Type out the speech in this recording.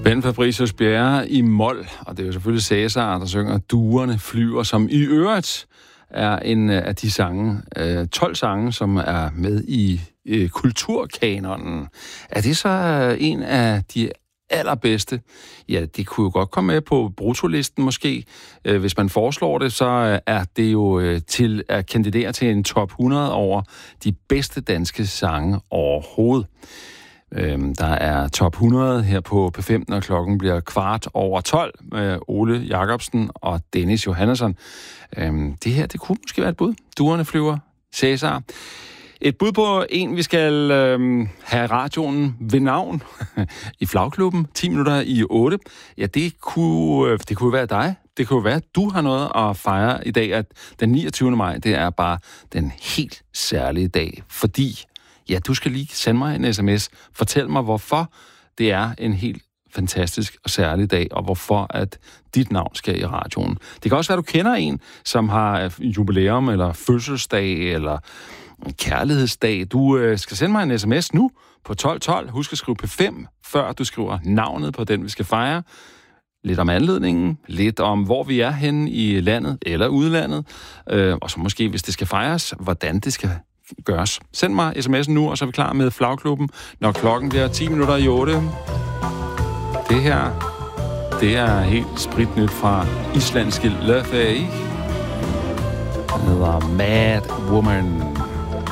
Ben Fabricius Bjerre i mol, og det er jo selvfølgelig Cæsar, der synger Duerne flyver, som i øvrigt er en af de sange, 12 sange, som er med i kulturkanonen. Er det så en af de allerbedste? Ja, det kunne jo godt komme med på bruttolisten måske. Hvis man foreslår det, så er det jo til at kandidere til en top 100 over de bedste danske sange overhovedet. Der er top 100 her på P5, når klokken bliver 12:15 med Ole Jacobsen og Dennis Johannesson. Det her, det kunne måske være et bud. Duerne flyver, Cæsar. Et bud på en, vi skal have radioen ved navn i Flagklubben, 7:10. Ja, det kunne være dig. Det kunne være, at du har noget at fejre i dag, at den 29. maj, det er bare den helt særlige dag, fordi ja, du skal lige sende mig en sms. Fortæl mig, hvorfor det er en helt fantastisk og særlig dag, og hvorfor at dit navn skal i radioen. Det kan også være, at du kender en, som har jubilæum, eller fødselsdag, eller kærlighedsdag. Du skal sende mig en sms nu på 1212. Husk at skrive P5, før du skriver navnet på den, vi skal fejre. Lidt om anledningen, lidt om, hvor vi er henne i landet eller udlandet, og så måske, hvis det skal fejres, hvordan det skal gøres. Send mig sms'en nu, og så er vi klar med Flagklubben, når klokken bliver 7:10. Det her, det er helt spritnyt fra islandske Löfey. Den hedder Mad Woman.